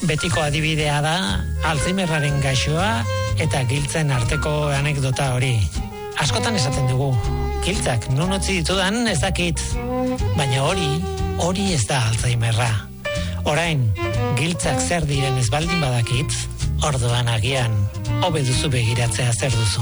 betiko adibidea da Alzheimerraren gaixoa eta giltzen arteko anekdota hori. Askotan esaten dugu, giltzak non utzi ditudan ez dakit, baina hori ez da Alzheimerra. Orain, giltzak zer diren ez baldin badakit, orduan agian, hobe duzu begiratzea zer duzu.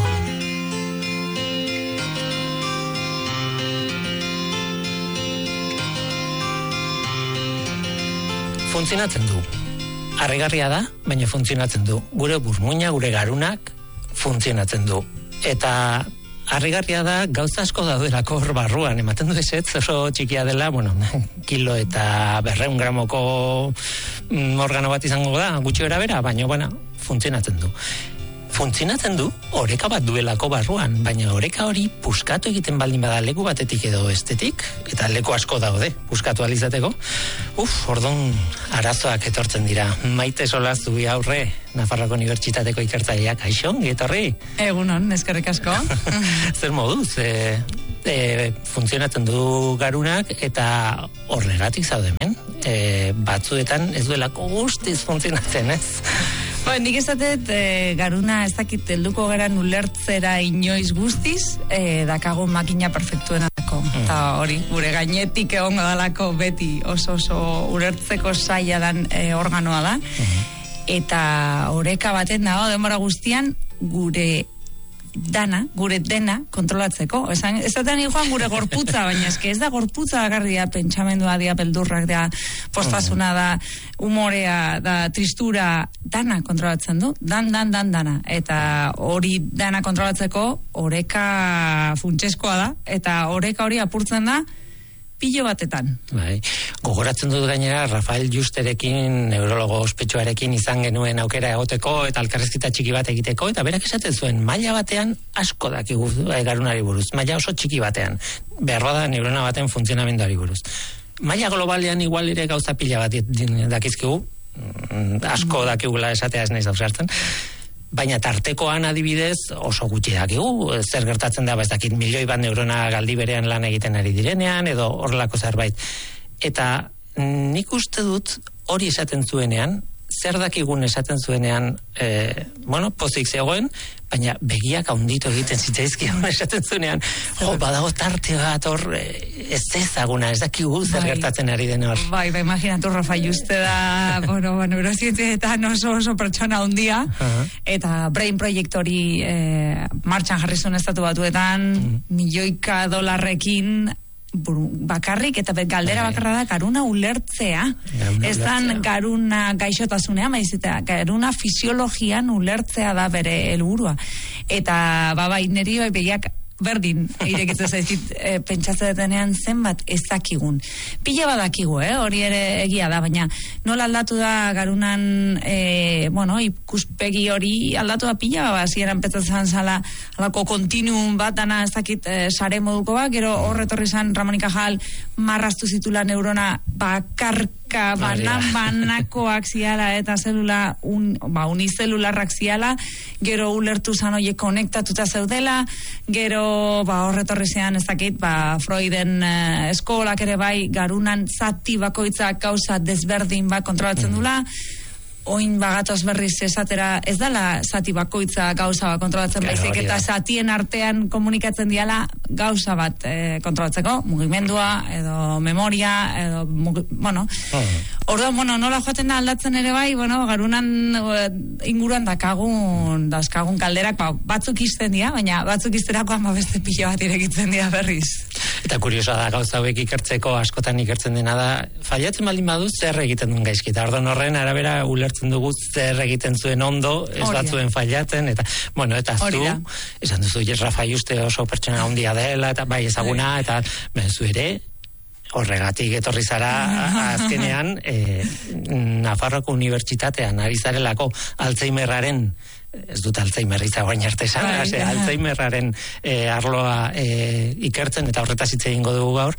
Funtzionatzen du. Harrigarria da, baina funtzionatzen du. Gure burmuina, gure garunak funtzionatzen du. Eta harrigarria da, gauza asko daudelako hor barruan, ematen du ezetz oso txikia dela, kilo eta 200 gramoko organo bat izango da, gutxi bera, baina, funtzionatzen du. Funtzionatzen du, oreka bat duelako barruan, baina oreka hori puskatu egiten baldin bada leku batetik edo estetik, eta leku asko daude, puskatu alizateko. Orduan arazoak etortzen dira. Maite Solaztu aurre, Nafarroako Unibertsitateko ikertzaileak, kaixo, etorri? Egunon, eskerrik asko. Zer moduz, funtzionatzen du garunak, eta horregatik zaudemen. Batzuetan ez duelako guztiz funtzionatzen, ez? Nik esatet garuna ez dakit helduko geran ulertzera inoiz guztiz, dakago makina perfektuena dako. Eta hori, gure gainetik egongo dalako beti oso ulertzeko zaila dan organoa da. Eta oreka baten dago denbora guztian gure dena kontrolatzeko. Ez da joan gure gorputza, baina eske ez da gorputza bakarria, pentsamendua dia, beldurrak da, postasuna da, umorea da, tristura, dana kontrolatzen du, dana. Eta hori dana kontrolatzeko oreka funtseskoa da, eta oreka hori apurtzen da pilo batetan. Gogoratzen dut gainera Rafael Justerekin, neurologo ospetsuarekin izan genuen aukera egoteko eta elkarrezketa txiki bat egiteko, eta berak esaten zuen, maila batean asko dakigu garunari buruz, maila oso txiki batean, beharra da neurona baten funtzionamenduari buruz. Maila globalean igual ere gauza pila bat dakizkigu, asko dakigula esatea ez naiz ausartzen, baina tartekoan adibidez oso gutxi dakigu, zer gertatzen da, ez dakit milioi bat neurona galdi berean lan egiten ari direnean, edo horrelako zerbait. Eta nik uste dut hori esaten zuenean, zer dakigun esaten zuenean, pozik zegoen, baina begiak haundito egiten zitzaizkion esaten zuenean, badago tarte bat hor, ez ezaguna, ez dakigu zer gertatzen ari den hor. Imaginatu Rafa Juste da, neurozientzietan oso pertsona handia, eta Brain Project hori martxan jarri zuen estatu batuetan, milioika $, bakarrik, eta galdera bakarra da garuna ulertzea. Ez dan garuna gaixotasunean, baizita, garuna fisiologian ulertzea da bere helburua. Eta neri begiak berdin irekitzen zaizkit pentsatzen detenean zenbat ez dakigun. Pila badakigu, hori ere egia da, baina nola aldatu da garunan ikuspegi hori aldatu da pila, hasieran petzatzen zala alako kontinuum bat dana ez dakit sare moduko bat, gero horretorri zan Ramon y Cajal marraztu zitula neurona bakarka banakoak ziala eta zelula unizelularrak ziala, gero ulertu zan oie konektatuta zeudela, gero horretorri zean ez dakit, Freuden eskolak ere bai garunan zati bakoitzak gauza desberdin kontrolatzen dula, oin bagatoz berriz esatera, ez dala zati bakoitza gauza bat kontrolatzen baizik, eta zatien artean komunikatzen diala gauza bat kontrolatzeko, mugimendua, edo memoria, edo, orduan, nola joaten da aldatzen ere bai, garunan inguruan dauzkagun kalderak, batzuk izten dira, baina batzuk izterakoan beste pilo bat irekitzen dira berriz. Eta kuriosa da, gauza hauek ikertzeko askotan ikertzen dena da, fallatzen baldin badu zer egiten duen gaizkita. Orduan horren arabera ulertzen dugu zer egiten zuen ondo, ez batzuen fallatzen, eta zu, esan duzu, Rafa Juste oso pertsona handia dela, eta bai ezaguna, eta zu ere, horregatik etorri zara azkenean Nafarroako Unibertsitatean ari zarelako Alzheimerraren, ez dut Alzheimerritza guain arte esan, Alzheimerraren arloa ikertzen, eta horretaz hitz egingo dugu gaur,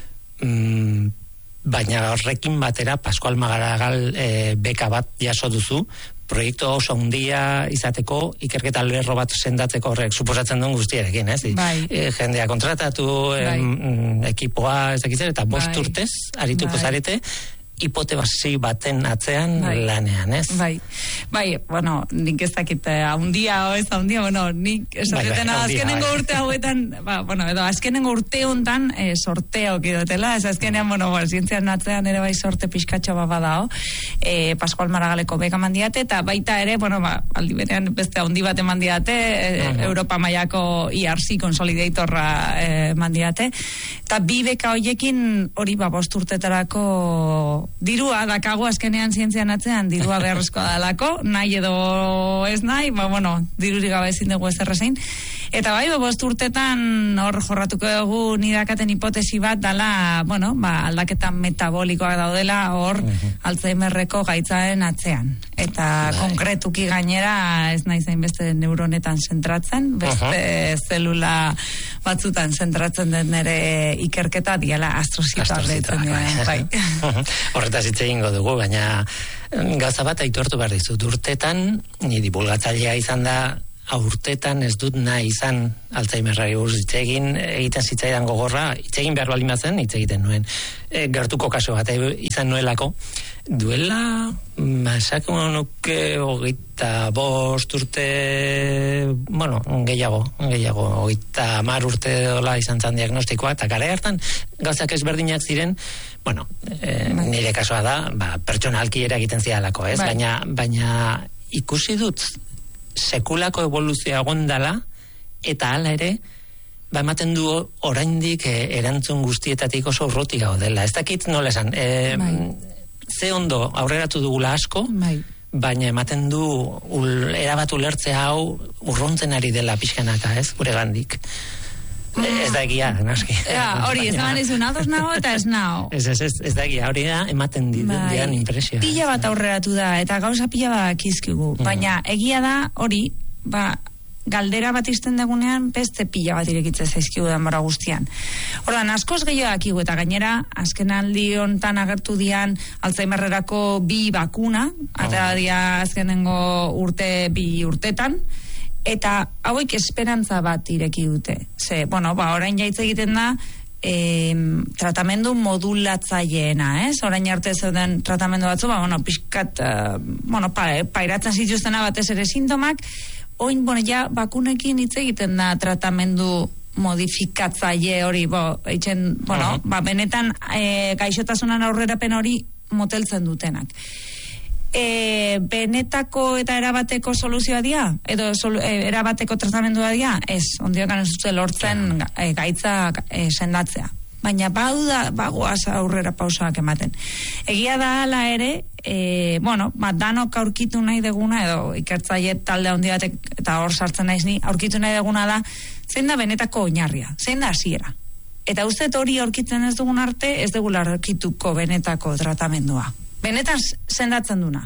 baina horrekin batera Pascual Magaragal beka bat jaso duzu, proiektu oso handia izateko, ikerketa lerro bat sendatzeko horrek suposatzen duen guztiarekin, ez? Jendea kontratatu, ekipoa, ez dakitzen, eta 5 urtez arituko zarete, hipotesi baten atzean lanean, ez? Bai, bueno, nik ez dakit haundia, bueno, nik esatena azkenengo urte hauetan, edo azkenengo urte hontan sorteok idotela, ez azkenean, zientzian atzean ere bai sorte pixkatxo badao, Pascual Maragaleko beka mandiate, eta baita ere, aldi berean beste haundi bat emandiate, Europa mailako IRC Consolidatorra mandiate, eta bi beka hoiekin hori 5 urtetarako dirua dakago azkenean zientzian atzean, dirua beharrezkoa dalako, nahi edo ez nahi, dirurik gabe ezin dugu ezer ezein. Eta 5 urtetan hor jorratuko dugu nidakaten hipotesi bat dala, aldaketa metabolikoak daudela hor Alzheimerreko gaitzaen atzean. Eta konkretuki gainera ez nahi zain beste neuronetan zentratzen, beste zelula batzutan zentratzen den nere ikerketa diala astrozitoak. Horretaz hitz egingo dugu, baina gauza bat aitortu behar dizut. Urtetan, ni divulgatzailea izan da, urtetan ez dut nahi izan Alzheimerrari buruz hitz egiten zitzaidan gogorra, hitz egin behar baldin bazen, hitz egiten nuen. Gertuko kaso bat izan nuelako. Duela, esako nuke 25 urte, gehiago, 30 urte dola izan zan diagnostikoa, eta gara hartan gauzak ezberdinak ziren, nire kasoa da, pertsonalki ere egiten zialako, ez? Baina ikusi dut sekulako evoluzioa gondala, eta hala ere, ematen du oraindik erantzun guztietatik oso urruti gaudela. Ez dakit nola esan, ze ondo aurreratu dugula asko, baina ematen du erabat ulertzea hau urruntzen ari dela pixkanaka, ez, gure gandik. Ez da egia, naski. Hori, ez da manizun ados nago eta ez nago. Ez da egia, hori da ematen dian impresioa. Pila bat aurreratu da, eta gauza pila bat kizkigu. Baina egia da, hori, galdera bat izten dagunean, beste pila bat irekitze zaizkigu denbora guztian. Ordan, askoz gehiago dakigu, eta gainera, azken aldi hontan agertu dian Alzheimerrerako 2 bakuna, eta dia azkenengo 2 urtetan, eta hauek esperantza bat ireki dute. Orain jaitz egiten da, tratamendu modulatzaileena, ez? Orain arte zeuden tratamendu batzu, pixkat, pairatzen zituztena batez ere sintomak, oin, bakunekin hitz egiten da tratamendu modifikatzaile hori, benetan gaixotasunan aurrerapen hori moteltzen dutenak. Benetako eta erabateko soluzioa dia? Edo erabateko tratamendua dia? Ez, ondiokan ez dute lortzen gaitza sendatzea. Baina bagoaz aurrera pausoak ematen. Egia da hala ere, danok aurkitu nahi deguna, edo ikertzaile talde handi batek, eta hor sartzen naiz ni, aurkitu nahi deguna da, zein da benetako oinarria, zein da hasiera. Eta uste hori aurkitzen ez dugun arte, ez dugula aurkituko benetako tratamendua. Benetan sendatzen duna.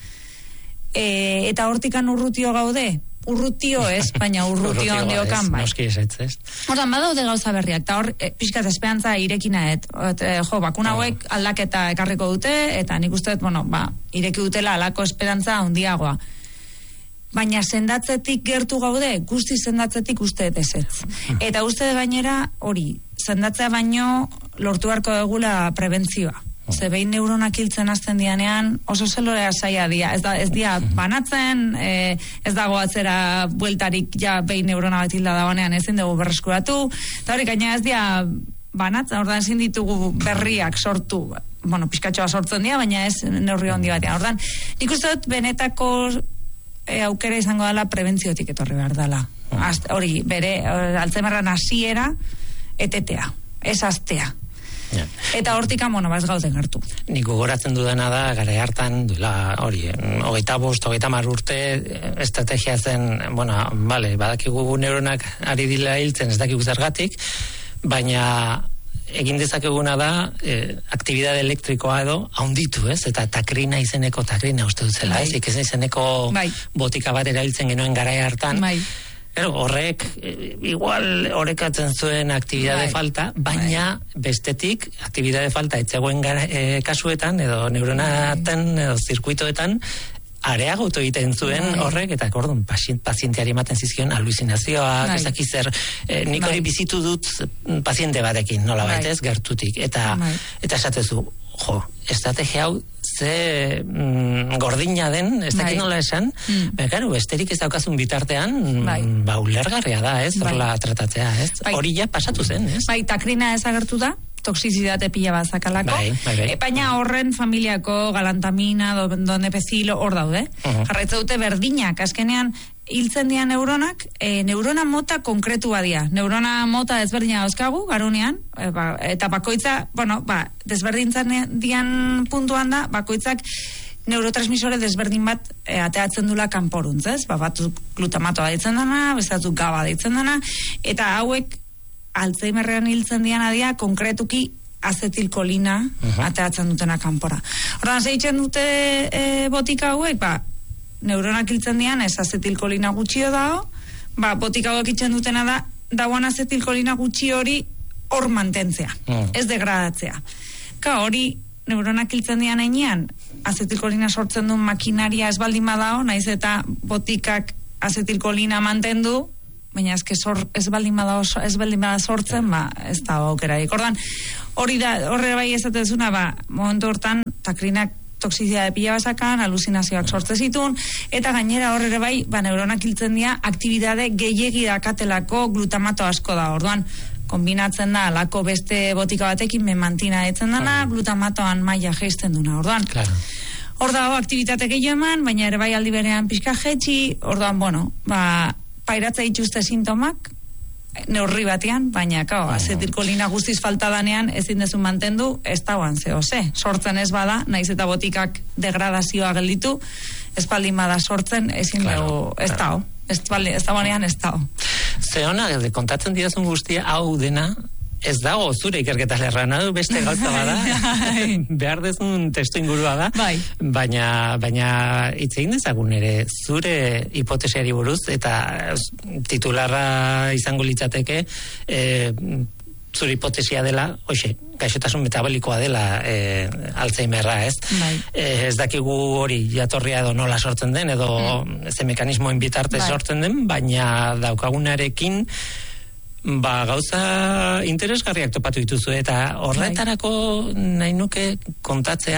Eta hortikan urrutio gaude? Urrutio ez, baina urrutio ondiokan bai. Noski ez. Hortan, badaude gauza berriak, eta hor, pixkat esperantza irekina, bakuna hauek aldaketa ekarriko dute, eta nik uste, ireki dutela alako esperantza handiagoa. Baina sendatzetik gertu gaude, guzti sendatzetik uste ezetz. Eta uste gainera, hori, sendatzea baino lortu beharko dugula prebentzioa. Ze behin neuronak hiltzen hasten dianean oso zelulea saia dia, ez dia banatzen, ez dago atzera bueltarik ja behin neurona bat hilda dagoenean ezin dugu berreskuratu, eta hori gaina ez dia banatzen, ordan ezin ditugu berriak sortu, pixkatxoa sortzen dira, baina ez neurri handi batean. Ordan, nik uste dut benetako aukera izango dela prebentziotik etorri behar dela. Hori, bere, Alzheimerran hasiera etetea, ez astea. Eta hortika, ez gauden gertu. Nik gogoratzen dudana da, gara hartan, hori, 25-30 urte estrategia zen, badakigu neuronak ari dila hiltzen, ez dakigu zergatik, baina egin dezakeguna da, aktibidade elektrikoa edo, haunditu, ez? Eta takrina uste dut zela, ez? Izeneko botika bat erabiltzen genuen gara hartan, horrek, igual horrekatzen zuen aktibidade falta, baina bestetik, aktibidade falta etzegoen kasuetan, edo neuronaten, edo zirkuitoetan, areagotu egiten zuen horrek, eta akordun, pazienteari ematen zizkion aluzinazioak, ezak izer, nik hori bizitu dut paziente batekin, nola baitez, gertutik, eta esatezu, estrategia hau ze gordina den, ez dakit nola esan, claro, besterik ez daukazun bitartean, ulergarria da, ez, horla tratatzea, ez, hori ja pasatu zen, ez. Takrina ez agertu da, toxizidade pila bat zakalako, baina horren familiako galantamina, donepezilo, hor daude. Jarraitza dute berdinak, azkenean, hiltzen dian neuronak, neurona mota konkretua dira. Neurona mota desberdina dauzkagu, garunean, eta bakoitza, desberdintzen dian puntuan da, bakoitzak neurotransmisore desberdin bat ateatzen dula kanporuntz, ez? Batzuk glutamatoa deitzen dana, bestatzuk GABA deitzen dana, eta hauek Alzheimerrean hiltzen dian adia, konkretuki azetilkolina ateatzen dutena kanpora. Hortan, zeitzen dute botika hauek, neuronak hiltzen dian, ez azetilkolina gutxio dago, botika hauek hiltzen dutena da, dauan azetilkolina gutxi hori hor mantentzea, ez degradatzea. Hori, neuronak hiltzen dian einean, azetilkolina sortzen duen makinaria ez baldin badao, naiz eta botikak azetilkolina mantendu, baina ez baldin bada sortzen, ez da aukerarik. Ordan, horre bai ezatezuna, momentu hortan, takrinak toxizidade pila basakan, aluzinazioak sortze zitun, eta gainera horre bai, neuronak hiltzen dira, aktibidade gehiegi dakatelako glutamato asko da. Orduan, kombinatzen da, lako beste botika batekin, memantina etzen dana, glutamatoan maila geisten duna. Orduan, hor dago aktivitate gehiago eman, baina ere bai aldi berean pixka jetxi, orduan, pairatza dituzte sintomak, neurri batean, baina, azetilkolina guztiz falta danean, ezin dezu mantendu, ez dauan sortzen ez bada, naiz eta botikak degradazioa gelditu, ez baldin bada sortzen, ezin dugu, ez dao, ez dauanean ez dao. Zeona, kontatzen didazun guztia, hau dena, ez dago zure ikerketa lerran, beste gauza bada, behar dezun testu ingurua da, baina hitz egin dezagun ere, zure hipotesiari buruz, eta titularra izango litzateke, zure hipotesia dela, gaixotasun metabolikoa dela Alzheimerra, ez? Ez dakigu hori jatorria edo nola sortzen den, edo ze mekanismoen bitartez sortzen den, baina daukagunarekin gauza interesgarriak topatu dituzu, eta horretarako nahi nuke kontatzea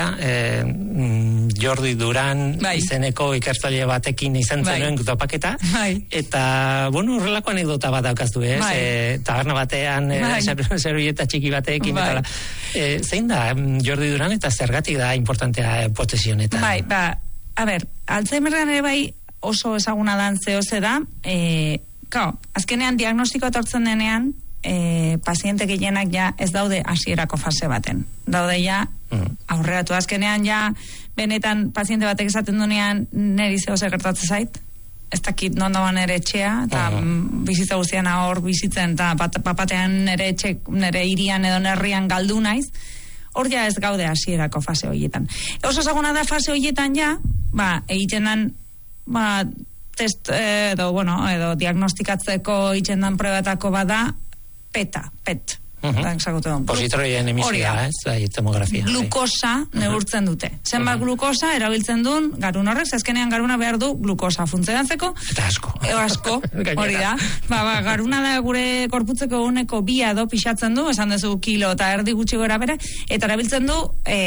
Jordi Duran izeneko ikertzaile batekin izan zenuen topaketa, eta horrelako anekdota bat daukaztu, taberna batean zeruieta txiki batekin, zein da Jordi Duran eta zergatik da importantea hipotesi honetan? Alzheimerrean ere bai oso ezaguna dan zehose da, azkenean diagnostiko etortzen denean, paziente gehienak ja ez daude hasierako fase baten. Daude ja aurreratu. Azkenean ja benetan paziente batek esaten duenean neri zehose gertatzen zait, ez dakit non dagoen nere etxea, eta bizitza guztian hor bizitzen, eta papatean nere hirian edo nerrian galdu naiz, hor ja ez gaude hasierako fase horietan. Oso ezaguna da fase horietan ja, egiten dan, test edo diagnostikatzeko itxendan pruebatako bada PET. Positroien emisioa, tomografia. Glukosa neurtzen dute. Zenbat glukosa erabiltzen duen garun horrek, azkenean garuna behar du glukosa funtzionatzeko. Eta asko. Hori da. Garuna da gure korputzeko 1/2 edo pixatzen du, esan dezu kilo eta erdi gutxi gora bere, eta erabiltzen du,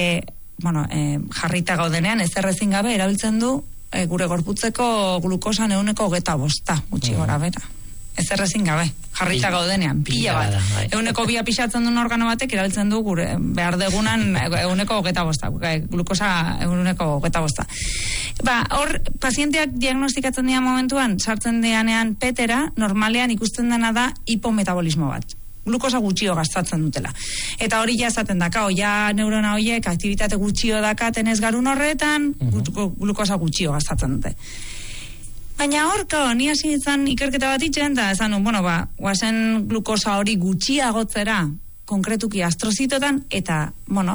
jarrita gaudenean, ez errezin gabe, erabiltzen du gure gorputzeko glukosa 1/25 gutxi gora bera. Ez errezin gabe, jarrita gaudenean, pila bat. 1/2 pixatzen duen organo batek erabiltzen du gure behar degunan 1/25, glukosa 1/25. Hor, pazienteak diagnostikatzen dira momentuan, sartzen dianean petera, normalean ikusten dena da hipometabolismo bat. Glukosa gutxio gastatzen dutela. Eta hori ja esaten daka, neurona horiek aktivitate gutxio dakaten ez garun horretan, glukosa gutxio gastatzen dute. Baina hor, ni hasi izan ikerketa bat itzen, eta esan, guazen glukosa hori gutxiagotzera, konkretuki astrozitotan, eta,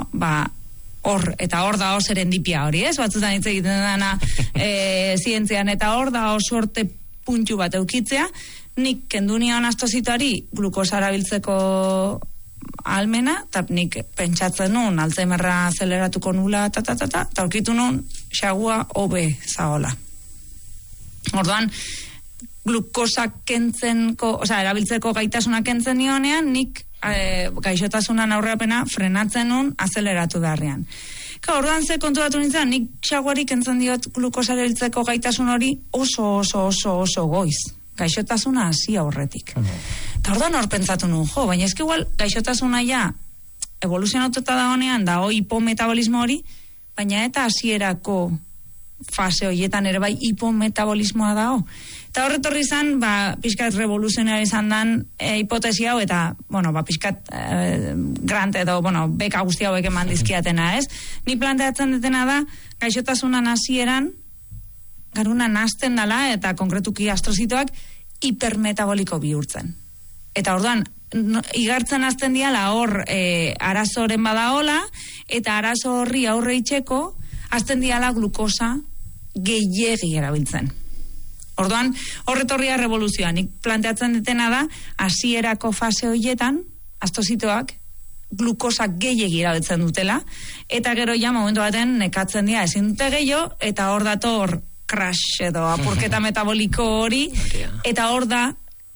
hor da serendipia hori, ez? Batzutan hitz egiten dena zientzian, eta hor da sorte puntu bat eukitzea, nik kendu nion astrozitoari glukosa erabiltzeko almena, eta nik pentsatzen nun Alzheimerra azeleratuko nula, eta aurkitu nun xagua hobe zagola. Orduan, glukosa erabiltzeko gaitasuna kentzen nionean, nik gaixotasunan aurrerapena frenatzen nun azeleratu beharrean. Orduan ze konturatu nintzen, nik xaguarik entzan diot glukosare hiltzeko gaitasun hori oso goiz. Gaixotasuna hasi aurretik. Eta orduan hor pentsatu nun, baina eski igual gaixotasuna ja evoluzionatuta da honean, da hipometabolismo hori, baina eta hasierako fase horietan ere bai hipometabolismoa dago. Eta horretorri izan, pixkat revoluzionari izan dan hipotesi hau, eta, pixkat grant edo, beka guzti hauek eman dizkiatena, ez? Ni planteatzen detena da, gaixotasunan hasieran, garuna nazten dela, eta konkretuki astrozitoak, hipermetaboliko bihurtzen. Eta orduan, igartzen azten diala hor arazoren badaola, eta arazo horri aurre itxeko, azten diala glukosa gehiegi erabiltzen. Orduan, horretorria revoluzioa. Nik planteatzen detena da, hasierako fase horietan, astrozitoak, glukosa gehiegi erabiltzen dutela, eta gero ja momentu baten nekatzen dira ezin dute gehiago, eta hor dator crash edo apurketa metaboliko hori, eta hor da,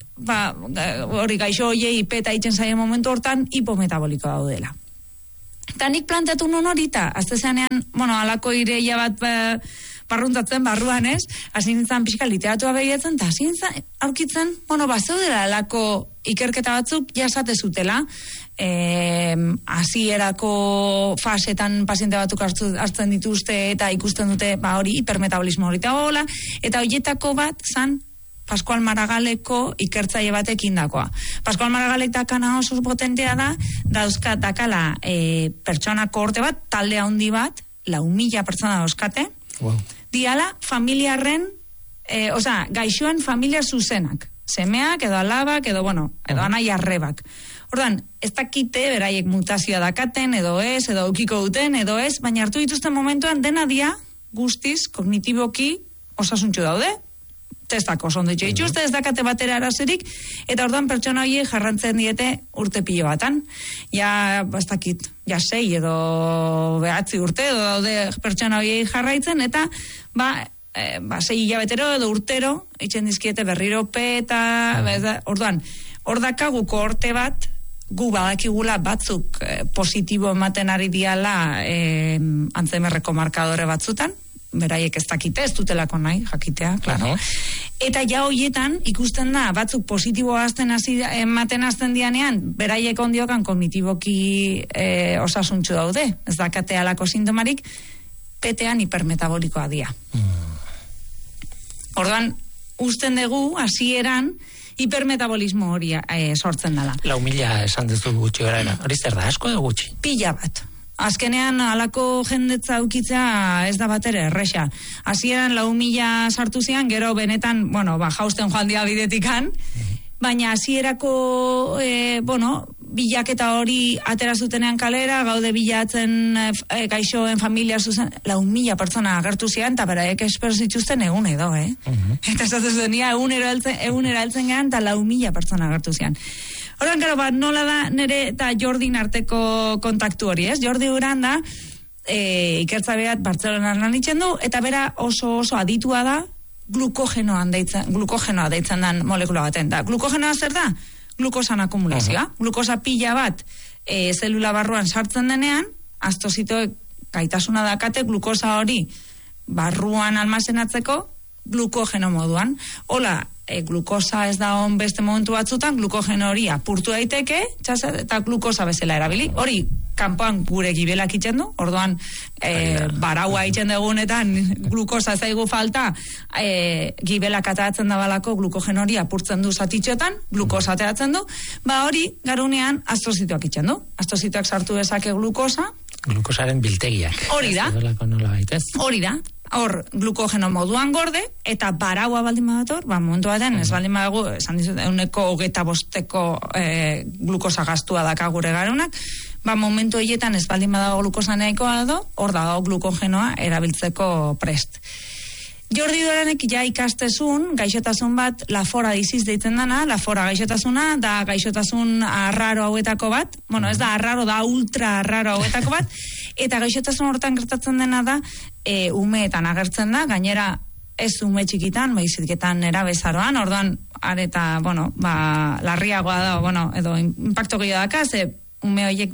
hori gaixo hoiei peta itzen zaien momentu hortan, hipometaboliko daudela. Eta nik planteatu nun hori, eta azte zenean, alako ireia bat parruntatzen barruan, ez? Hasi nintzen pixka literatua begiatzen, eta hasi nintzen aurkitzen, bazeudela alako ikerketa batzuk jasate zutela, hasierako fasetan paziente batzuk hartzen dituzte eta ikusten dute hori hipermetabolismo hori eta hola, eta horietako bat zan Pascual Maragaleko ikertzaile batekin dakoa. Pascual Maragalek dakana oso potentea dakala pertsona kohorte bat, talde handi bat, 4.000 pertsona dauzkate, diala familiarren, gaixoen familia zuzenak, semeak edo alabak edo anai arrebak. Orduan, ez dakite beraiek mutazioa dakaten edo ukiko duten edo ez, baina hartu dituzten momentuan dena dia guztiz kognitiboki osasuntxu daude, testak oso ondo dituzte, ez dakate batera arazerik, eta orduan pertsona horiek jarrantzen diete urte pilo batan. Ja, ez dakit, 6 edo 9 urte edo daude pertsona horiek jarraitzen, eta 6 hilabetero edo urtero, itxen dizkiete berriro peta, orduan, hor dakagu kohorte bat, gu badakigula batzuk positibo ematen ari diala Alzheimerreko markadore batzutan, beraiek ez dakite, ez dutelako nahi, jakitea, klaro. Eta ja hoietan, ikusten da, batzuk positiboa ematen azten dianean, beraiek ondiokan kognitiboki osasuntxu daude, ez dakate alako sintomarik, petean hipermetabolikoa dia. Orduan, usten dugu, hasieran, hipermetabolismo hori sortzen dela. 4.000 esan duzu gutxi gara, hori zer da, asko da gutxi? Pila bat. Azkenean, alako jendetza ukitzea ez da batere erresa. Hasieran 4.000 sartu zian, gero benetan, jausten joan dia bidetikan, baina hasierako, bilaketa hori atera zutenean kalera, gaude bilatzen gaixoen familia zuzen, 4.000 pertsona agertu zian, eta beraiek espero zituzten egun edo, Eta esatzen zenia, egun eraltzen gehan, eta 4.000 pertsona agertu zian. Horren, nola da nire eta Jordin arteko kontaktu hori, ez? Jordi Uran da, ikertzabeat Bartzelonan lan itzen du, eta bera oso aditua da, glukogenoa deitzen den molekula baten. Da, glukogenoa zer da? Glukosan akumulazioa. Glukosa pila bat zelula barruan sartzen denean, astrozitoek gaitasuna dakate glukosa hori barruan almazenatzeko glukogeno moduan. Hola, glukosa ez da on beste momentu batzutan, glukogeno hori apurtu daiteke, eta glukosa bezala erabili. Hori, kanpoan gure gibelak itzen du, orduan baraua itzen dugunetan glukosa zaigu falta, gibelak ateratzen da balako glukogeno hori apurtzen du zatitxotan, glukosa ateratzen du, hori garunean astrozitoak itzen du. Astrozitoak sartu dezake glukosa. Glukosaren biltegiak. Hori da. Hori da. Hor, glukogeno moduan gorde, eta baraua baldin badator, momentu baten, ez baldin badago, esan dizut, 125 glukosa gastua daka gure garunak, momentu horietan ez baldin badago glukosa nahikoa edo, hor dago glukogenoa erabiltzeko prest. Jordi Doranek ja ikastezun, gaixotasun bat, lafora diziz deitzen dana, lafora gaixotasuna, da gaixotasun arraro hauetako bat, ez da arraro, da ultra arraro hauetako bat, eta gaixotasun hortan gertatzen dena da, umeetan agertzen da, gainera ez ume txikitan, baizitketan erabezaroan, orduan, areta, larriagoa da, edo impacto gehiago daka, ze ume horiek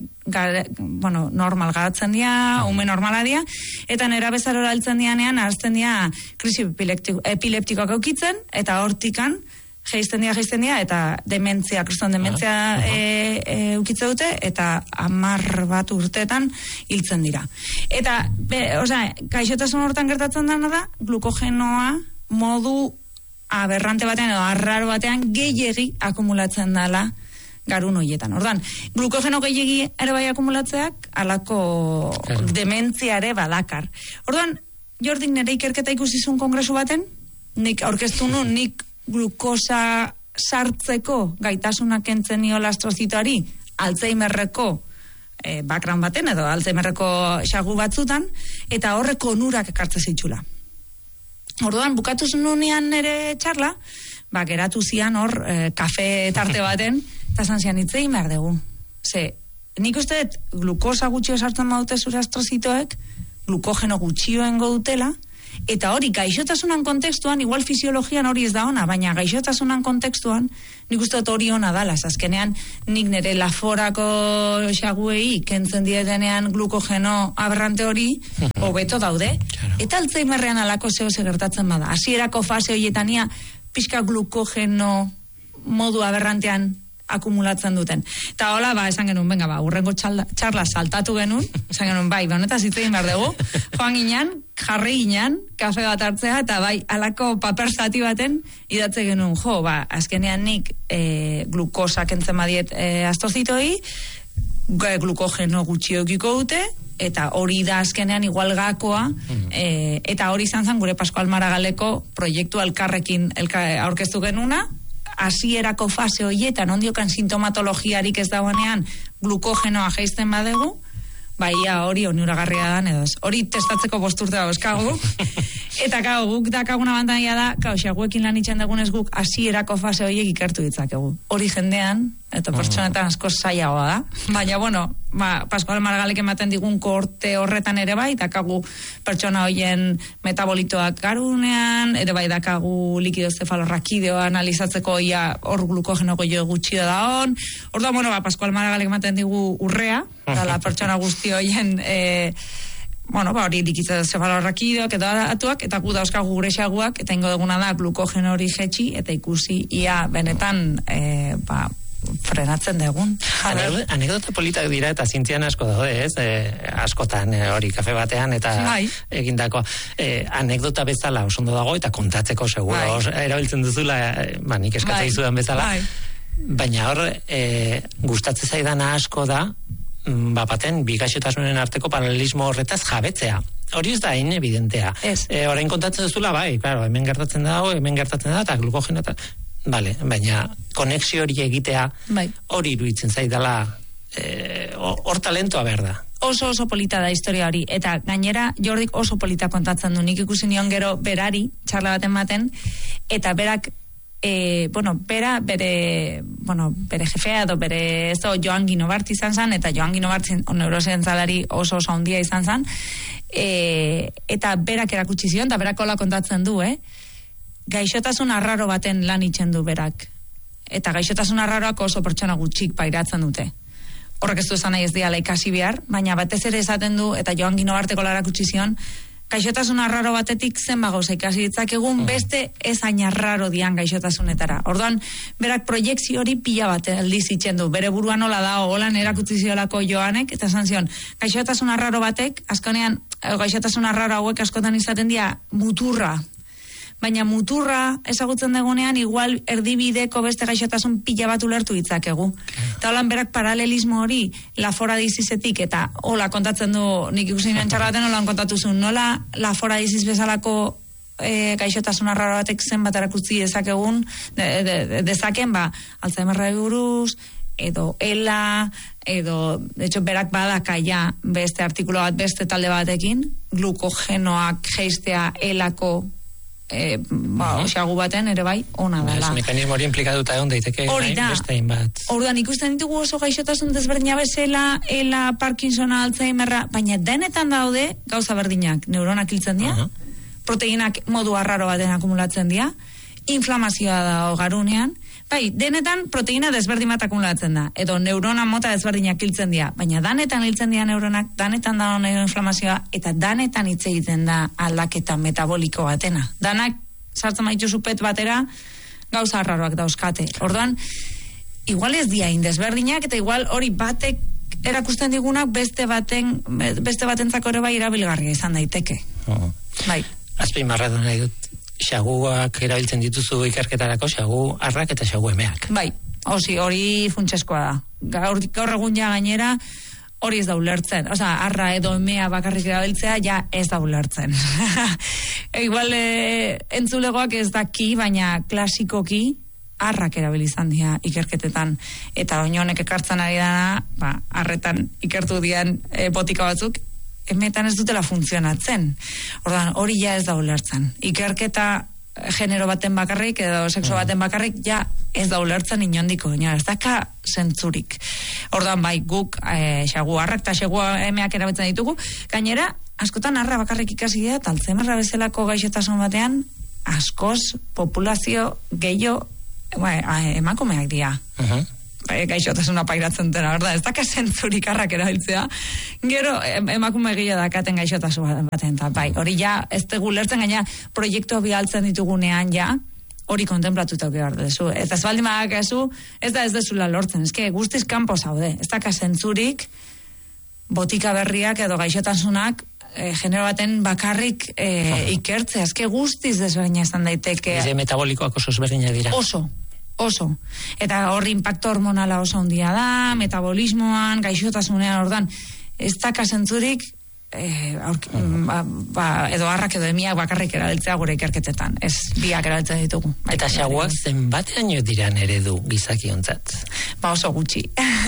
normal garatzen dira, ume normala dira, eta nera bezarora altzen dianean, harazten dira krisi epileptikoak eukitzen, eta hortikan, geizten dira, eta dementzia, kriston dementzia eukitze dute, eta 10 bat urteetan hiltzen dira. Eta, gaixotasun hortan gertatzen dena da, glukogenoa modu aberrante batean, edo arraro batean, gehiegi akumulatzen dela garun horietan. Ordan, glukogeno gehiegi ere bai akumulatzeak, alako dementzia ere badakar. Ordan, Jordik nire ikerketa ikusizun kongresu baten, nik aurkeztu nun, nik glukosa sartzeko gaitasunak kentzen niola astrozitoari, Alzheimerreko background baten, edo Alzheimerreko xagu batzutan, eta horreko onurak ekartze zitxula. Orduan, bukatu nunean ere txarla, geratu zian hor, kafe tarte baten, eta zanzian hitzein behar dugu. Ze, nik uste glukosa gutxio sartzen baute zure astrozitoek, glukogeno gutxioen dutela, eta hori gaixotasunan kontekstuan, igual fisiologian hori ez da ona, baina gaixotasunan kontekstuan, nik uste hori ona dala, azkenean nik nire laforako xaguei kentzen dietenean glukogeno aberrante hori, hobeto daude, eta Alzheimerrean alako zehose gertatzen bada. Hasierako fase horietania, pixka glukogeno modu aberrantean akumulatzen duten. Eta hola, esan genuen, urrengo txarla saltatu genuen, esan genuen, honetaz hitzein behar dugu, joan ginen, jarri ginen, kafe bat hartzea, eta alako paper zati baten idatze genuen, azkenean nik glukosa kentzen badiet astrozitoi, glukogeno gutxiokiko dute, eta hori da azkenean igual gakoa, eta hori izan zen gure Pascual Maragaleko proiektu elkarrekin aurkeztu genuna, hasierako fase horietan ondiokan sintomatologiarik ez dagoenean glukogenoa jaisten badegu, hori onuragarria da, edo ez. Hori testatzeko 5 urte dauzkagu. Eta guk dakaguna abantaia da, xaguekin lan itxen dagunez guk hasierako fase horiek ikertu ditzakegu. Hori jendean, eta pertsonetan asko zailagoa da. Baina, Pascual Margalek ematen digun korte horretan ere dakagu pertsona horien metabolitoak garunean, ere dakagu likido zefalorrakideoa analizatzeko hor glukogeno goio gutxio da hon. Orduan, Pascual Margalek ematen digu urrea, la pertsona guzti horien hori likido zefalorrakideoak edo atuak, eta gu dauzkagu gure xaguak, eta ingo duguna da glukogeno hori jetxi, eta ikusi ia benetan frenatzen dugun. Anekdota politak dira eta zientzian asko daude, ez? Askotan hori kafe batean eta egindako anekdota bezala oso ondo dago eta kontatzeko seguro erabiltzen duzula, nik eskatzea izudan bezala. Baina hor, gustatzen zaidana asko da, baten, bi gaixotasunen arteko paralelismo horretaz jabetzea. Hori ez da evidentea. Orain kontatzen duzula, hemen gertatzen da, eta glukogeno eta baina konexio hori egitea hori iruditzen zaidala hor talentoa behar da. Oso polita da historia hori, eta gainera Jordik oso polita kontatzen du, nik ikusi nion gero berari, txarla baten, eta berak bere jefea edo bere Joan Guinobart izan zen, eta Joan Guinobart neurozientzalari oso handia izan zen, eta berak erakutsi zion, eta berak hola kontatzen du, gaixotasun arraro baten lan itxen du berak. Eta gaixotasun arraroak oso pertsona gutxik pairatzen dute. Horrek ez du esan nahi ez diala ikasi behar, baina batez ere esaten du, eta Joan Guinobarteko larakutsi zion, gaixotasun arraro batetik zenba gauza ikasi ditzakegun, beste ez hain arraro dian gaixotasunetara. Orduan, berak proiektzio hori pila bat aldiz itxen du. Bere buruan hola da, holan erakutsi ziolako Joanek, eta esan zion, gaixotasun arraro batek, askonean, gaixotasun arraro hauek askotan izaten dira muturra. Baina muturra ezagutzen dagoenean igual erdibideko beste gaixotasun pila bat ulertu ditzakegu. Eta holan berak paralelismo hori lafora dizizetik, eta hola kontatzen du, nik ikusin entxarraten holan kontatuzun, nola lafora diziz bezalako gaixotasun arraro batek zenbat erakutsi dezakegun, dezaken, Alzheimerra buruz, edo ELA, edo, de hecho, berak badakaia beste artikulo bat, beste talde batekin, glukogenoak geistea ELako xagu baten ere ona dela. Mekanismo hori implikatuta egon daiteke beste hainbat. Orduan ikusten ditugu oso gaixotasun desberdina bezala, ELA, Parkinsona, Alzheimerra, baina denetan daude gauza berdinak, neuronak hiltzen dira, proteinak modu arraro baten akumulatzen dira, inflamazioa da garunean, bai, denetan proteina desberdin bat akumulatzen da, edo neurona mota desberdinak hiltzen dira, baina danetan hiltzen dira neuronak, danetan da inflamazioa, eta danetan hitz egiten da aldaketa metaboliko batena. Danak, sartzen maitu zupet batera, gauza arraroak dauzkate. Orduan, igual ez dia indesberdinak, eta igual hori batek erakusten digunak beste batentzako ere bai erabilgarria izan daiteke. Bai. Azpimarratu nahi dut, xaguak erabiltzen dituzu ikerketarako, xagu arrak eta xagu emeak. Bai, hori funtseskoa da. Gaur egun ja gainera, hori ez da ulertzen. Osa, arra edo emea bakarrik erabiltzea, ja ez da ulertzen. Igual, entzulegoak ez daki, baina klasikoki, arrak erabilizan dira ikerketetan, eta oinonek ekartzen ari dana, arretan ikertu dian botika batzuk, emetan ez dutela funtzionatzen. Ordan, hori ja ez da ulertzen. Ikerketa genero baten bakarrik edo sexo baten bakarrik ja ez da ulertzen inondiko, ez daka zentzurik. Ordan, bai, guk xagu arrak eta xagu emeak erabiltzen ditugu, gainera, askotan arra bakarrik ikasi dira, eta Alzheimerra bezalako gaixotasun batean, askoz populazio gehiago emakumeak dira. Gaixotasuna pairatzen dena, berda, ez daka zentzurik arrak erabiltzea, gero emakume gehiago dakaten gaixotasun baten, eta bai, hori ja, ez dugu lertzen, gaina proiektua bialtzen ditugunean ja, hori kontemplatuta behar dezu. Eta ez baldin badakazu, ez da ez dezula lortzen, eske guztiz kanpo zaude, ez daka zentzurik botika berriak edo gaixotasunak genero baten bakarrik ikertzea, eske guztiz desberdina izan daiteke. Eze metabolikoak oso ezberdina dira. Oso. Eta horri impacto hormonala oso handia da, metabolismoan, gaixotasunean, ordan, ez daka zentzurik edo arrak edo emiak bakarrik erabiltzea gure ikerketetan. Ez biak erabiltzen ditugu. Eta xaguak zenbatean diran eredu gizakiontzat? Oso gutxi.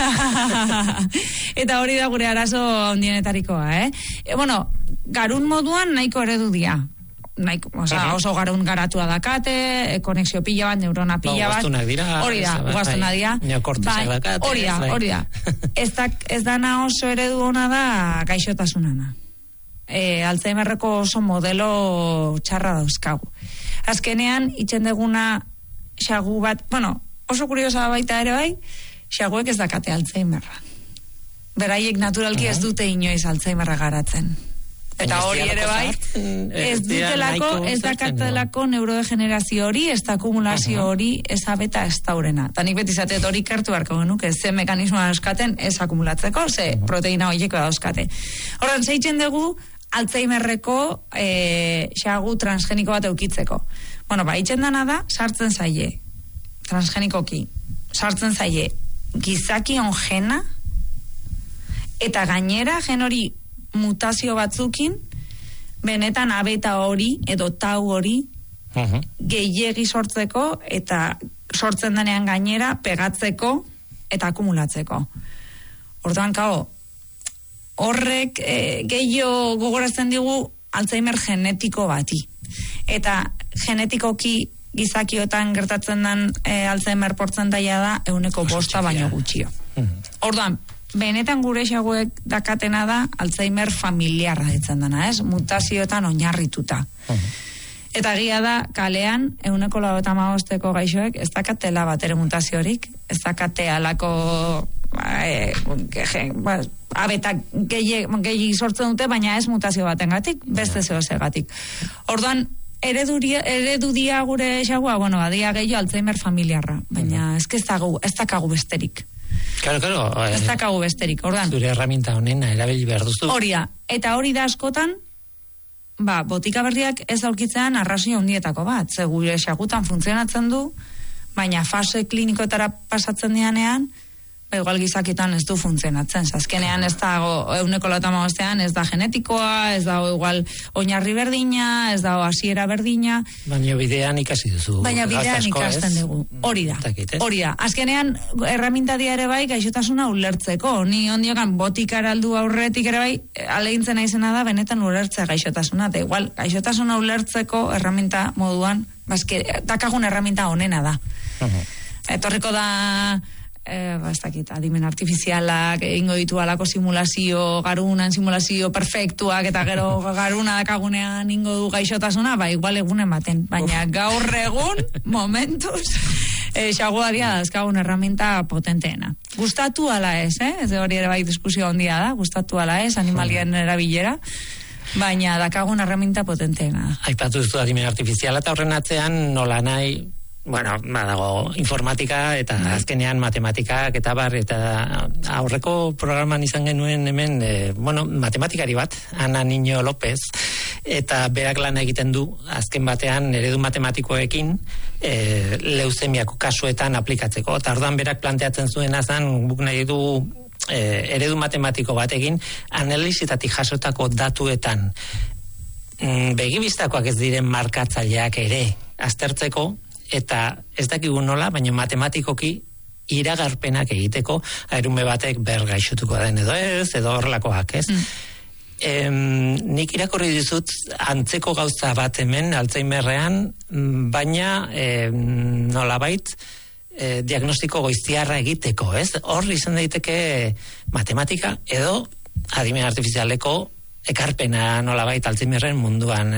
Eta hori da gure arazo handienetarikoa, garun moduan nahiko eredu dira. Oso garun garatua dakate, konexio pila bat, neurona pila bat. Ugaztunak dira. Hori da, ugaztunak dira. Neokortezak dakate. Hori da. Ez dana oso eredu ona da gaixotasunana. Alzheimerreko oso modelo txarra dauzkagu. Azkenean, itxen deguna xagu bat, oso kuriosa baita ere bai, xaguek ez dakate Alzheimerra. Beraiek naturalki ez dute inoiz Alzheimerra garatzen. Eta hori ere bai, ez dakatelako neurodegenerazio hori, ez da akumulazio hori, ez abeta ez daurena. Eta nik beti zateet hori kartu beharko genuke, ze mekanismoa dauzkaten ez akumulatzeko, ze proteina horieko dauzkate. Horren, zeitzen dugu, Alzheimerreko xagu transgeniko bat eukitzeko. Itxen dana da, sartzen zaie, transgenikoki, sartzen zaie, gizakion gena, eta gainera gen hori mutazio batzukin, benetan abeta hori, edo tau hori, gehiegi sortzeko, eta sortzen denean gainera, pegatzeko, eta akumulatzeko. Orduan, horrek gehiago gogorazten digu Alzheimer genetiko bati. Eta genetikoki gizakiotan gertatzen den Alzheimer portzentaia da 5% baino gutxio. Orduan, benetan gure xaguek dakatena da Alzheimer familiarra ditzen dena, ez? Mutazioetan oinarrituta. Eta egia da, kalean, 95% gaixoek ez dakatela bat ere mutaziorik, ez dakate alako abetak gehi sortzen dute, baina ez mutazio batengatik, beste zehozegatik. Orduan, eredu dia gure xagua, badia gehiago Alzheimer familiarra, baina ez dakagu besterik. Claro. Ez dakagu besterik, ordan. Zure herramienta honena erabili behar duzu. Hori da, eta hori da askotan, botika berriak ez aurkitzean arrazio handietako bat, ze gure xagutan funtzionatzen du, baina fase klinikoetara pasatzen dianean, igual gizakitan ez du funtzionatzen. Azkenean ez da 95%, ez da genetikoa, ez da igual oinarri berdina, ez da hasiera berdina. Baina bidean ikasi duzu. Baina bidean ikasten dugu. Hori da. Azkenean erreminta dia ere bai gaixotasuna ulertzeko. Ni ondiokan botikara aldu aurretik ere bai alegintzen naizena da benetan ulertzea gaixotasuna. Eta igual gaixotasuna ulertzeko erreminta moduan, dakagun erreminta honena da. Etorriko da ez dakit, adimen artifizialak, egingo ditu alako simulazio, garunan simulazio perfektuak, eta gero garuna dakagunean ingo du gaixotasuna, igual egunen baten. Baina gaur egun, momentuz, xaguaria dazkagun herramienta potenteena. Gustatu ala ez, ez hori ere bai diskusio handia da, gustatu ala ez, animalien erabilera, baina dakagun herramienta potenteena. Aipatu duzu adimen artifiziala eta horren atzean nola nahi, dago informatika eta azkenean matematikak eta aurreko programan izan genuen hemen, matematikari bat, Ana Niño López, eta berak lan egiten du azken batean eredu matematikoekin leuzemiako kasuetan aplikatzeko. Eta orduan berak planteatzen zuen azan, guk nahi du eredu matematiko batekin analizitatik jasotako datuetan begibistakoak ez diren markatzaileak ere aztertzeko, eta ez dakigu nola, baina matematikoki iragarpenak egiteko airume batek gaixotuko den edo ez, edo horrelakoak, ez? Nik irakorri dizut antzeko gauza bat hemen Alzheimerrean, baina nolabait diagnostiko goiztiarra egiteko, ez? Hor izan daiteke matematika edo adimen artifizialeko ekarpena nolabait Alzheimerren munduan,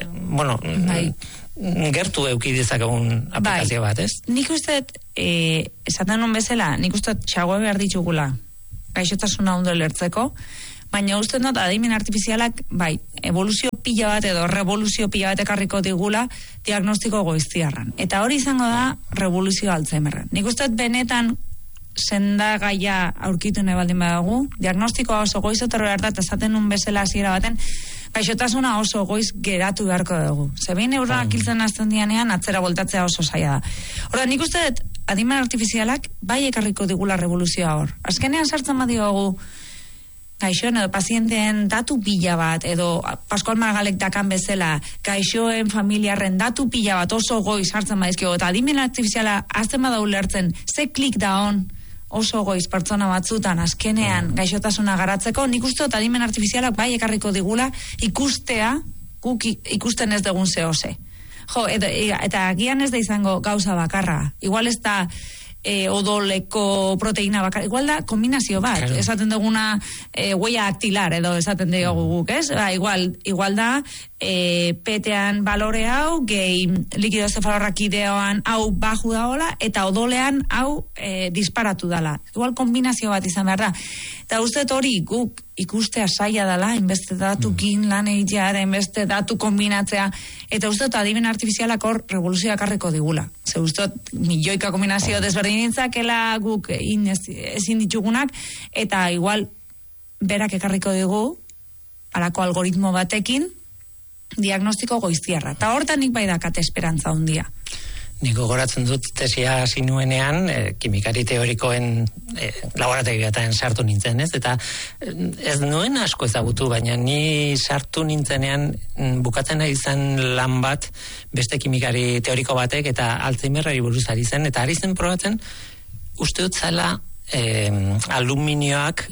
gertu euki dezakegun aplikazio bat, ez? Nik uste, esaten non bezala, nik uste txagoa behar ditugula gaixotasuna ondo lertzeko, baina uste not adimen artifizialak, evoluzio pila bat edo revoluzio pila bat ekarriko digula diagnostiko goiztiarran. Eta hori izango da revoluzio Alzheimerren. Nik uste benetan sendagaia aurkitu nahi baldin badago, diagnostikoa oso goiz otorro behar da, eta esaten nun bezala hasiera baten, gaixotasuna oso goiz geratu beharko dugu. Zebein neuronak hiltzen hasten dianean, atzera voltatzea oso zaila da. Horda, nik uste adimen artifizialak bai ekarriko digula revoluzioa hor. Azkenean sartzen badiogu gaixoen edo pazienteen datu pila bat, edo Pascual Margalek dakan bezala, gaixoen familiarren datu pila bat oso goiz hartzen badizkio, eta adimen artifiziala azten badau lertzen, ze klik da on, oso goiz pertsona batzutan azkenean gaixotasuna garatzeko, nik uste dut adimen artifizialak bai ekarriko digula ikustea, guk ikusten ez dugun zehose. Eta agian ez da izango gauza bakarra, igual ez da odoleko proteína bakarra, igual da kombinazio bat, claro. Esaten duguna huella dactilar edo esaten dugu guk, ez? Igual da petean balore hau, gehi likido zefalorrakideoan hau baju daola, eta odolean hau disparatu dala. Igual kombinazio bat izan behar da. Eta uste hori guk ikustea saia dela, inbeste datukin lan egitea, inbeste datu kombinatzea, eta uste adimen artifizialak hor revoluzioak harriko digula. Ze uste milioika kombinazio desberdinitzakela guk ezin ditugunak, eta igual berak ekarriko digu alako algoritmo batekin diagnostiko goiztiarra. Eta hortan nik bai dakate esperantza handia. Niko goratzen dut tesia hasi nuenean, kimikari teorikoen laborategietan sartu nintzen, ez? Eta ez nuen asko ezagutu, baina ni sartu nintzenean bukatzen ari zen lan bat beste kimikari teoriko batek eta Alzheimerrari buruz ari zen, eta ari zen probatzen uste dut zela aluminioak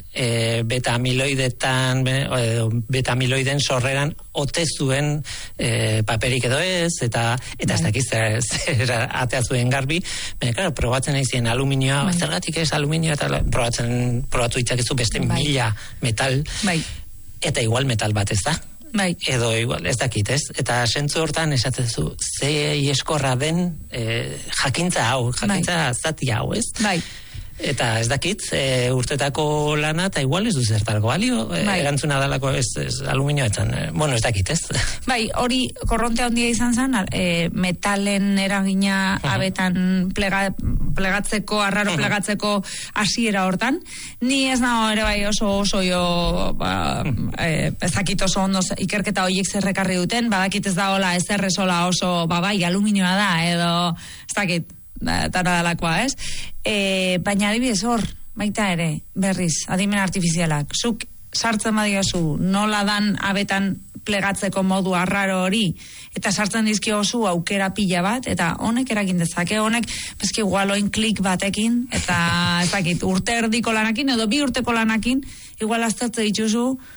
beta-amiloiden sorreran ote zuen paperik edo ez, eta ez dakiz atea zuen garbi, baina, claro, probatzen nahi zien aluminioa, zergatik ez aluminioa, eta probatu itzakezu beste 1000 metal, eta igual metal bat ez da. Edo igual, ez dakit, ez? Eta sentzu hortan esatezu, ze ieskorra den jakintza zati hau, ez? Eta ez dakit, urtetako lana, eta igual ez du zertarako balio, erantzuna dalako ez aluminio etzan, ez dakit, ez? Hori korronte handia izan zen, metalen eragina abetan plegatzeko, arraro plegatzeko hasiera hortan. Ni ez nago ere bai oso jo, ez dakit oso ondo ikerketa horiek zerrekarri duten, badakit ez da hola, ez errezola oso, aluminioa da, edo, ez dakit, tara dalakoa, ez? Baina adibidez hor, baita ere, berriz, adimen artifizialak, zuk sartzen badiozu, nola dan abetan plegatzeko modu arraro hori, eta sartzen dizkio zu aukera pila bat, eta honek eragin dezake, honek, bezki igualoin klik batekin, eta ez dakit, urte erdiko lanakin, edo 2 urteko lanakin, igual aztertze dituzu,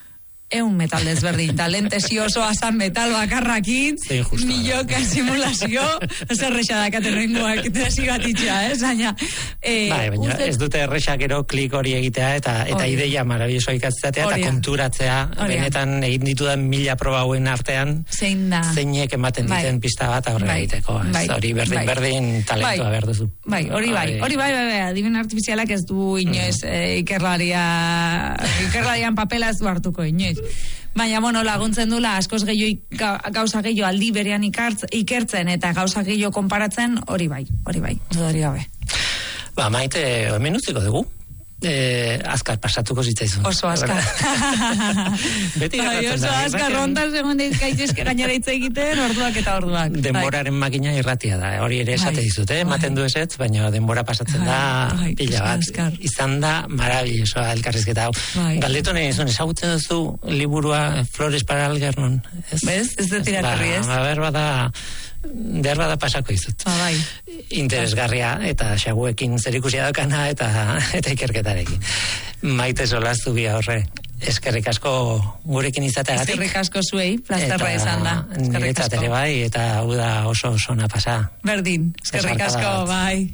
metal desberdin, talentesi oso azan metal bakarrakin, milioka simulazio, oso erresa dakaten rengoak, tesi bat itxea, baina... baina ez dute erresa gero klik hori egitea, eta ideia marabillosoa ikatzatea, eta konturatzea, benetan egin ditudan 1000 proba hauen artean, zeinek ematen diten pista bat aurrera egiteko. Hori berdin talentua behar duzu. Hori bai, adimen artifizialak ez du inoiz ikerlarian papela ez du hartuko inoiz. Baina, laguntzen dula, askoz gauza gehiago aldi berean ikertzen eta gauza gehiago konparatzen, hori bai, gabe. Maite, hemen utziko dugu? Azkar pasatuko zitzaizun. Oso azkar. Beti gertatzen da. Oso azkar, rondan segun gaitezke gainera hitz egiten, orduak. Denboraren makina irratia da, hori ere esate dizut, ematen du ezetz, baina denbora pasatzen da pila bat. Izan da marabillosoa elkarrizketa hau. Galdetu nahi izun, ezagutzen duzu liburua Flores para Algernon? Ez dut irakurri ez? Behar bada pasako izut. Interesgarria eta xaguekin zerikusia daukana eta ikerketarekin. Maite Solaztu bia horre. Eskerrik asko gurekin izateagatik. Eskerrik asko zuei, plazterra izan da. Niretzat ere bai, eta hau da oso ona pasa. Berdin, eskerrik asko, bai.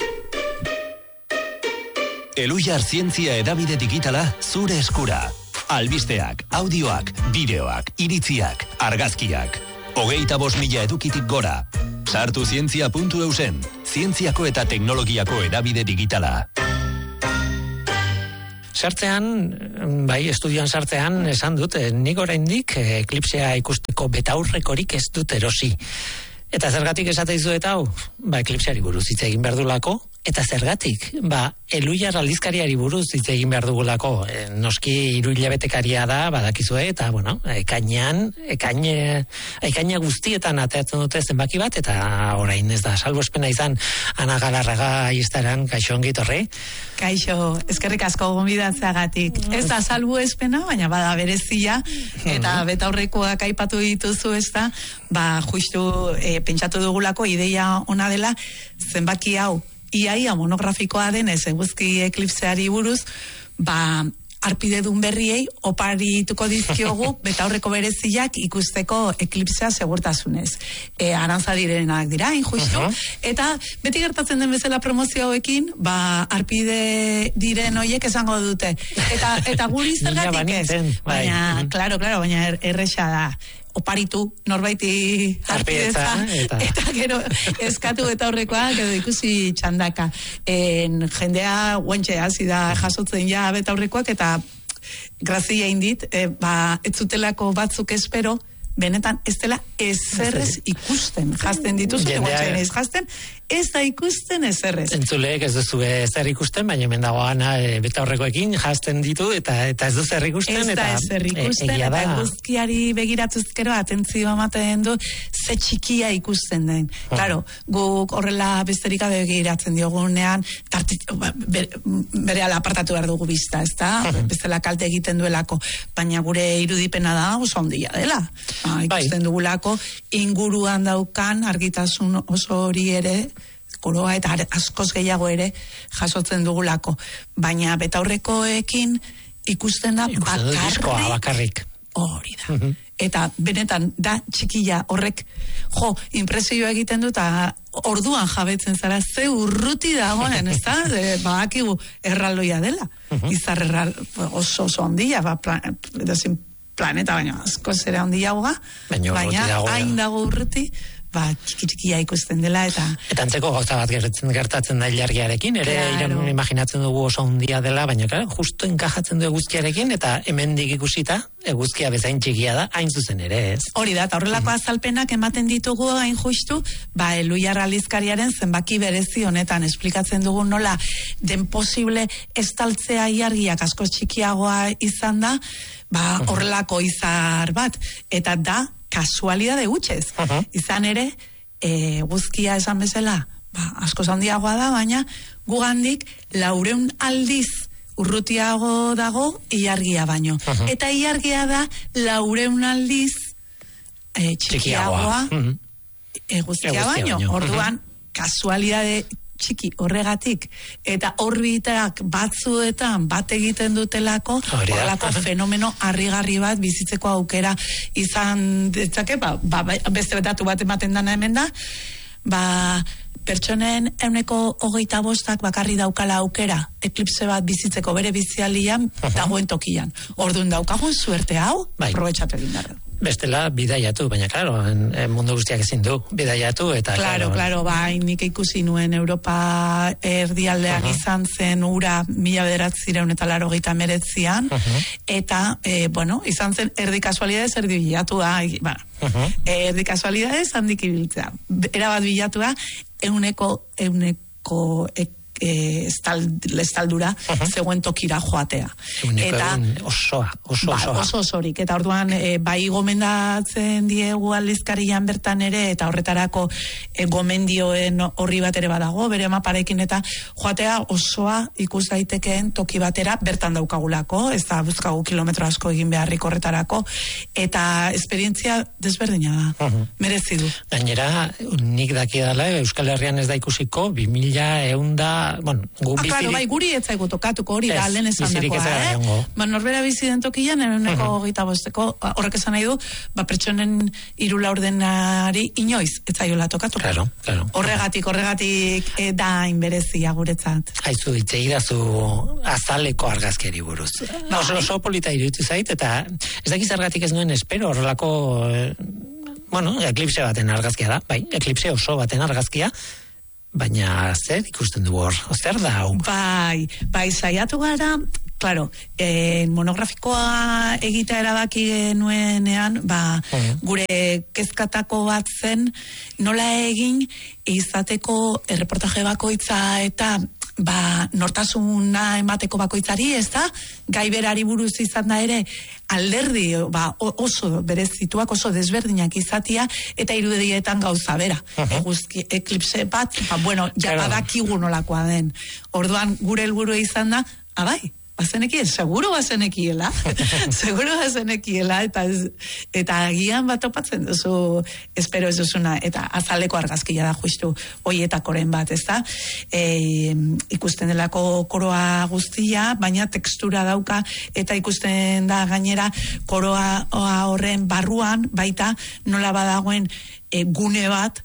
Eluyar Zientzia Hedabide Digitala zure eskura. Albisteak, audioak, bideoak, iritziak, argazkiak. 25.000 edukitik gora. Sartu zientzia.eusen, zientziako eta teknologiako hedabide digitala. Sartzean, estudioan sartzean, esan dut, nik oraindik eklipsea ikusteko betaurrekorik ez dut erosi. Eta zergatik esate dizu eta hau? Eklipseari buruz hitz egin behar dulako. Eta zergatik? Eluyar aldizkariari buruz hitz egin behar dugulako. Noski 3 hilabetekaria da, badakizue, eta, ekaina guztietan ateatzen dute zenbaki bat, eta orain ez da, salbuespena izan, Ana Galarraga iztaran, kaixo ongi torre. Kaixo, eskerrik asko gonbidatzeagatik. Ez da salbuespena, baina bada berezia, eta betaurrekoak aipatu dituzu ez da, justu pentsatu dugulako ideia ona dela, zenbaki hau, iaia monografikoa denez eguzki eklipseari buruz, arpidedun berriei oparituko dizkiogu betaurreko bereziak ikusteko eklipsea segurtasunez. Arantza direnak dira, injustu, eta beti gertatzen den bezala promozio hauekin, arpide diren hoiek esango dute. Eta guri zergatik ez. Baina, klaro, baina erresa da. Oparitu, norbaiti arpidetza, eta gero eskatu eta horrekoak edo ikusi txandaka. Jendea guantxe hasi da jasotzen ja beta horrekoak, eta grazia indit, ez zutelako batzuk espero, benetan ez dela ezerrez ikusten. Jazten dituzute, guantxean ez jazten, ez da ikusten ezerrez. Entzuleek ez duzu ezer ikusten, baina hemen dagoan beta horrekoekin jazten ditu, eta ez du zer ikusten. Ez da ezer ikusten, eta eguzkiari begiratuzkero atentzio ematen du, ze txikia ikusten den. Claro, guk horrela besterik begiratzen diogunean, bere ala apartatu behar dugu bizta, ez da? Bestela kalte egiten duelako, baina gure irudipena da oso ondia dela. Ikusten dugulako, inguruan daukan argitasun oso hori ere, koroa eta askoz gehiago ere jasotzen dugulako. Baina betaurrekoekin ikusten da bakarrik. Hori da. Eta benetan da txikila horrek impresioa egiten du, eta orduan jabetzen zara ze urruti dagoen, ez da? Badakigu erraldoia dela. Izar oso ondia, planeta baina asko zera ondiagoa, baina hain dago urruti, txiki-txikia ikusten dela, eta antzeko gauza bat gertatzen da ilargiarekin, ere imaginatzen dugu oso ondia dela, baina justu enkajatzen du eguzkiarekin, eta hemendik ikusita, eguzkia bezain txikia da, hain zuzen ere, ez? Hori da, eta horrelako azalpenak ematen ditugu hain justu, Eluyar aldizkariaren zenbaki berezi honetan, esplikatzen dugu nola den posible estaltzea ilargiak asko txikiagoa izan da, horrelako izar bat, eta da kasualidade gutxez. Izan ere, guzkia esan bezala, asko handiagoa da, baina gugandik 400 aldiz urrutiago dago ilargia baino. Eta ilargia da 400 aldiz txikiagoa guzkia baino. Orduan, kasualidade txiki horregatik, eta orbitak batzuetan bat egiten dutelako, horrelako fenomeno harrigarri bat bizitzeko aukera izan ditzake, beste datu bat ematen dana hemen da, pertsonen 25% bakarri daukala aukera eklipse bat bizitzeko bere bizialdian dagoen tokian. Orduan daukagun suerte hau, aprobetxatu egin behar. Bestela bidaiatu, baina claro, mundu guztiak ezin du bidaiatu eta claro, nik ikusi nuen Europa erdialdean izan zen ura 1989an eta izan zen erdi kasualidades erdi bilatua, erdi kasualidades handik ibiltzea. Erabat bilatua euneko estaldura zegoen tokira joatea. Eta oso osorik. Eta orduan, bai gomendatzen diegu aldizkarian bertan ere, eta horretarako gomendioen horri bat ere badago, bere maparekin eta joatea osoa ikus daitekeen toki batera bertan daukagulako, ez da buzkagu kilometro asko egin beharrik horretarako, eta esperientzia desberdina da. Merezi du. Gainera, nik dakidala, Euskal Herrian ez da ikusiko, 2000 claro, bai, guri etzaigu tokatuko hori da lehen esan dakoa, norbera bizi den tokian, 25%, horrek esan nahi du, pertsonen 3 laurdenari inoiz etzaiola tokatuko. Claro. Horregatik da inberezia guretzat. Aizu, itxegidazu azaleko argazkiari buruz. Oso polita iruditu zait, eta ez dakiz argatik ez nuen espero horrelako eklipse baten argazkia da, bai, eklipse oso baten argazkia, baina zer ikusten du hor, zer da hau? Bai, saiatu gara, claro, monografikoa egitea erabaki genuenean, gure kezkatako bat zen, nola egin izateko erreportaje bakoitza eta nortasuna emateko bakoitzari, ez da, gai berari buruz izan da ere, alderdi oso berezituak, oso desberdinak izatia, eta irudietan gauza bera. Eguzki eklipse bat, badakigu nolakoa den. Orduan, gure helburua izan da, bazenekien, seguro bazenekiela, eta agian bat topatzen duzu, espero ez duzuna, eta azaleko argazkia da justu hoietakoren bat, ez da? Ikusten delako koroa guztia, baina tekstura dauka, eta ikusten da gainera koroa horren barruan, baita nola badagoen gune bat,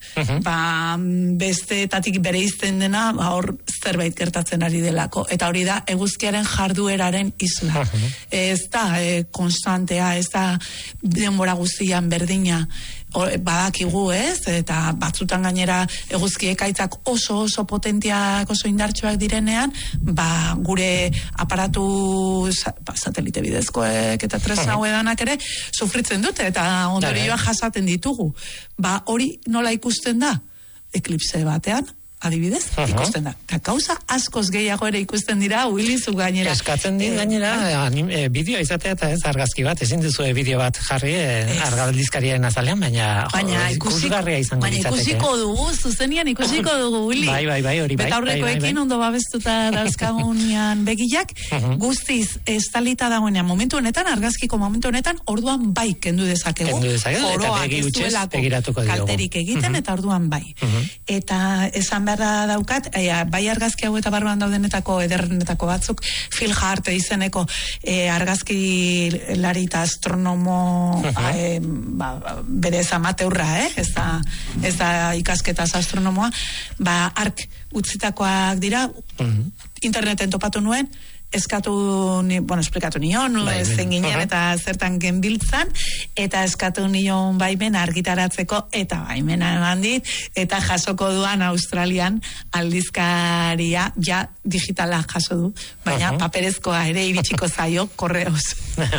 besteetatik bereizten dena, hor zerbait gertatzen ari delako. Eta hori da, eguzkiaren jardueraren isla. Ez da konstantea, ez da denbora guztian berdina, badakigu, ez? Eta batzutan gainera eguzki ekaitzak oso potentiak, oso indartsuak direnean, gure aparatu satelite bidezkoek eta tresna hauedanak ere sufritzen dute, eta ondorioa jasaten ditugu. Hori nola ikusten da? Eklipse batean, adibidez, ikusten da. Eta gauza askoz gehiago ere ikusten dira, huilizu gainera. Eskatzen dit gainera, bideo izatea eta ez argazki bat, ezin duzu bideo bat jarri, argaldizkariaren azalean, baina ikusgarria izango ditzateke. Baina ikusiko dugu, zuzenian ikusiko dugu, Willy. Bai, hori bai. Beta horrekoekin ondo babestuta dauzkagunean begilak, guztiz estalita dagoenean, momentu honetan, argazkiko momentu honetan, orduan bai kendu dezakegu. Eta begi utxez begiratuko diogu. Kalterik egiten, eta orduan bai. Eta esan berra daukat, bai argazki hau eta barruan daudenetako ederrenetako batzuk, Phil Hart izeneko argazkilari eta astronomo bere ez amateurra, ez da ikasketaz astronomoa, ark utzitakoak dira, interneten topatu nuen, esplikatu nion, zen ginen eta zertan genbiltzan, eta eskatu nion baimen argitaratzeko, eta baimena eman dit, eta jasoko duan Australian aldizkaria, digitala jaso du, baina paperezkoa ere iritsiko zaio, korreoz.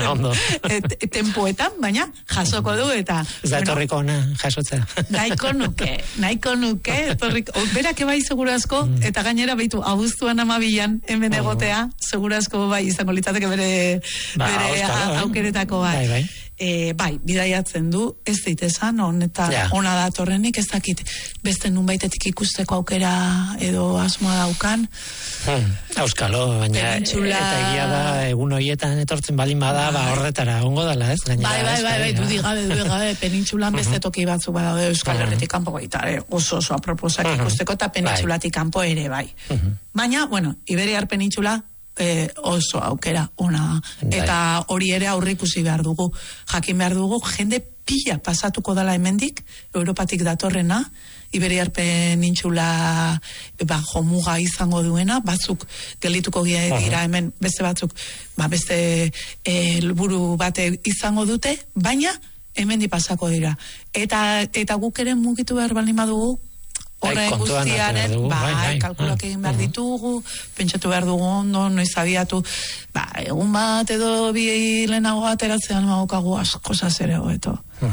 Tempoetan, baina jasoko du, eta... Zatorriko ona, jasotzea. Nahiko nuke, berak ebai seguru asko, eta gainera baitu, abuztuan 12an hemen egotea, seguru asko bai izango litzateke bere aukeretako bai. bai, bidaiatzen du, ez ditezan, honetan ona datorrenik, ez dakit beste nunbaitetik ikusteko aukera edo asmoa daukan. Auskalo, baina eta egia da, egun horietan etortzen balin bada, horretara ongo dela, ez? Bai, dudik gabe, penintxulan beste toki batzuk badaude Euskal Herritik kanpo baita, oso aproposak ikusteko, eta penintxulatik kanpo ere, bai. Baina, bueno, Iberiar penintxula oso aukera ona eta hori ere aurreikusi behar dugu, jakin behar dugu jende pila pasatuko dela hemendik Europatik datorrena, Iberiar penintxula jomuga izango duena, batzuk gelituko dira hemen, beste batzuk beste helburu bate izango dute, baina hemendik pasako dira eta guk ere mugitu behar baldin badugu horre guztiaren, kalkulak egin behar ditugu, pentsatu behar dugu ondo, noiz abiatu, egun bat edo bi lehenago ateratzean magokagu asko ere hobeto.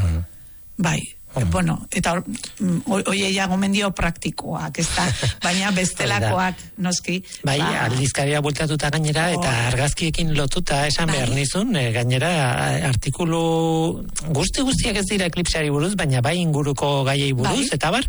Bai, bueno, eta hori ja gomendio praktikoak, ez da, baina bestelakoak noski. Bai, aldizkaria bultatuta gainera, eta argazkiekin lotuta esan behar nizun, gainera artikulu guztiak ez dira eklipseari buruz, baina bai inguruko gaiei buruz, eta bar,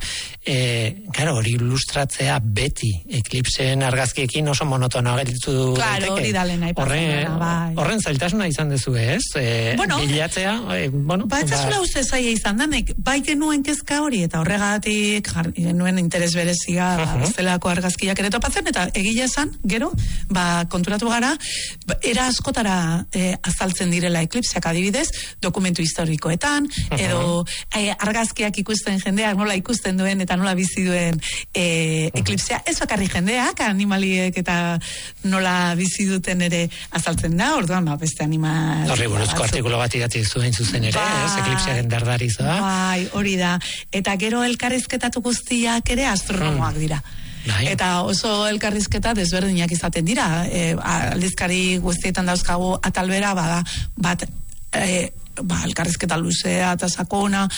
hori ilustratzea beti eklipseen argazkiekin oso monotonoa gelditu daiteke. Hori da lehen aipatzen. Horren zailtasuna izan dezu, ez? Bilatzea, batzazula uste zaila izan danek, bai genuen kezka hori, eta horregatik genuen interes berezia bestelako argazkiak ere topatzen, eta egia esan, gero, konturatu gara, era askotara azaltzen direla eklipseak adibidez, dokumentu historikoetan, edo argazkiak ikusten jendeak, nola ikusten duen, eta nola bizi duen eklipsea, ez bakarri jendeak, animaliek eta nola bizi duten ere azaltzen da, orduan, beste animal... Horri buruzko artikulo bat idatzi zuen zuzen ere, eklipsearen dardarizoa. Hori da, eta gero elkarrizketatu guztiak ere astronomoak dira. Eta oso elkarrizketa desberdinak izaten dira. Aldizkari guztietan dauzkagu atalbera, bat elkarrizketa luzea eta sakona,